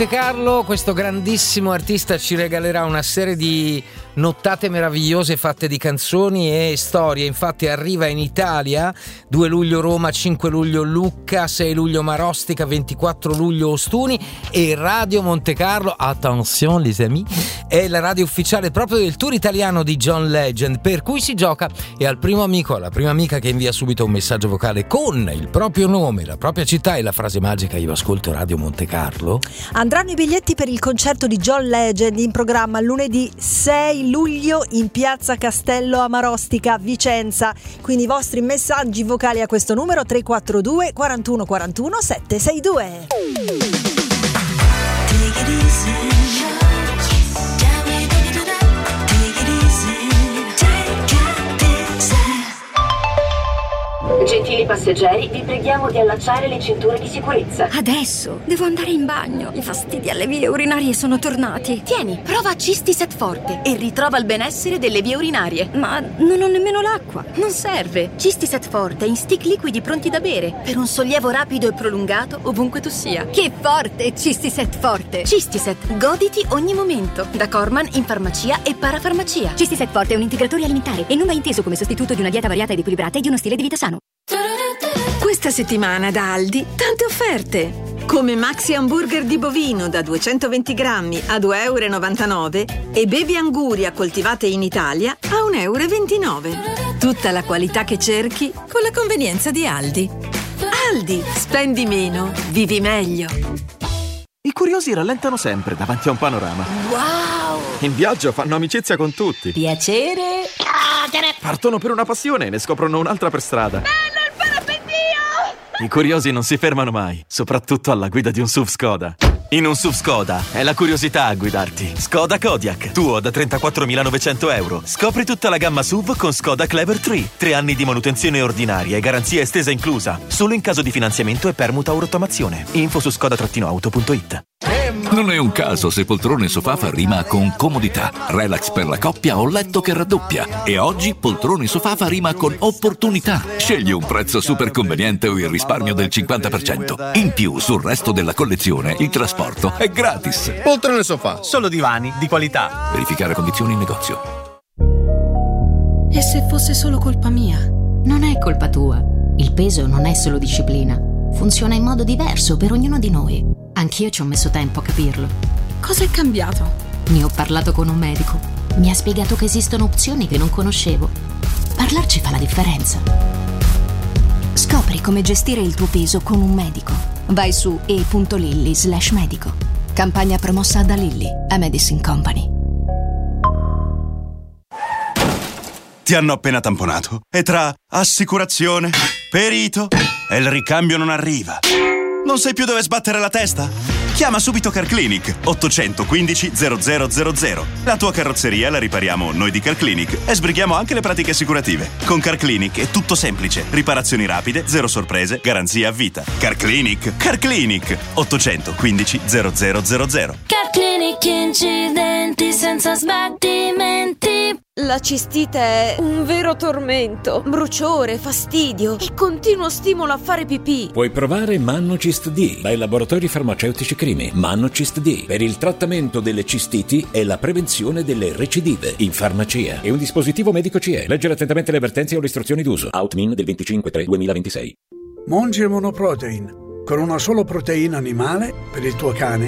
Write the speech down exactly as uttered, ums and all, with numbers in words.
Carlo, questo grandissimo artista, ci regalerà una serie di nottate meravigliose fatte di canzoni e storie. Infatti arriva in Italia due luglio Roma, cinque luglio Lucca, sei luglio Marostica, ventiquattro luglio Ostuni, e Radio Monte Carlo, attention les amis, è la radio ufficiale proprio del tour italiano di John Legend, per cui si gioca e al primo amico, alla prima amica che invia subito un messaggio vocale con il proprio nome, la propria città e la frase magica "io ascolto Radio Monte Carlo", andranno i biglietti per il concerto di John Legend in programma lunedì sei luglio in Piazza Castello a Marostica, Vicenza. Quindi i vostri messaggi vocali a questo numero tre quattro due quarantuno quarantuno settecentossantadue. Gentili passeggeri, vi preghiamo di allacciare le cinture di sicurezza. Adesso devo andare in bagno. I fastidi alle vie urinarie sono tornati. Tieni, prova Cistiset Forte e ritrova il benessere delle vie urinarie. Ma non ho nemmeno l'acqua. Non serve. Cistiset Forte in stick liquidi pronti da bere per un sollievo rapido e prolungato ovunque tu sia. Che forte Cistiset Forte! Cistiset, goditi ogni momento. Da Corman in farmacia e parafarmacia. Cistiset Forte è un integratore alimentare e non va inteso come sostituto di una dieta variata ed equilibrata e di uno stile di vita sano. Questa settimana da Aldi tante offerte, come Maxi Hamburger di bovino da duecentoventi grammi a due virgola novantanove euro e Baby Anguria coltivate in Italia a un virgola ventinove euro. Tutta la qualità che cerchi con la convenienza di Aldi. Aldi, spendi meno, vivi meglio. I curiosi rallentano sempre davanti a un panorama. Wow! In viaggio fanno amicizia con tutti. Piacere! Partono per una passione e ne scoprono un'altra per strada. Bello il parapendio! I curiosi non si fermano mai, soprattutto alla guida di un S U V Skoda. In un S U V Skoda è la curiosità a guidarti. Skoda Kodiaq, tuo da trentaquattromilanovecento euro. Scopri tutta la gamma S U V con Skoda Clever tre. Tre anni di manutenzione ordinaria e garanzia estesa inclusa. Solo in caso di finanziamento e permuta o rottamazione. Info su skoda auto punto it. Non è un caso se poltrone sofà fa rima con comodità, relax per la coppia o letto che raddoppia. E oggi poltrone sofà fa rima con opportunità. Scegli un prezzo super conveniente o il risparmio del cinquanta per cento. In più, sul resto della collezione, il trasporto è gratis. Poltrone sofà, solo divani di qualità. Verificare condizioni in negozio. E se fosse solo colpa mia? Non è colpa tua. Il peso non è solo disciplina. Funziona in modo diverso per ognuno di noi. Anch'io ci ho messo tempo a capirlo. Cosa è cambiato? Ne ho parlato con un medico. Mi ha spiegato che esistono opzioni che non conoscevo. Parlarci fa la differenza. Scopri come gestire il tuo peso con un medico. Vai su e punto lilly slash medico. Campagna promossa da Lilly, a Medicine Company. Ti hanno appena tamponato e tra assicurazione, perito e il ricambio non arriva. Non sai più dove sbattere la testa? Chiama subito Carclinic ottocentoquindici zero zero zero zero. La tua carrozzeria la ripariamo noi di Carclinic e sbrighiamo anche le pratiche assicurative. Con Carclinic è tutto semplice. Riparazioni rapide, zero sorprese, garanzia a vita. Carclinic, Carclinic ottocentoquindici zero zero zero zero. Carclinic, incidenti senza sbattimenti. La cistite è un vero tormento, bruciore, fastidio e continuo stimolo a fare pipì. Puoi provare Mannocist D dai laboratori farmaceutici Crimi. Mannocist D per il trattamento delle cistiti e la prevenzione delle recidive in farmacia. È un dispositivo medico C E. Leggere attentamente le avvertenze o le istruzioni d'uso. Outmin del venticinque tre duemilaventisei. Monge Monoprotein, con una sola proteina animale per il tuo cane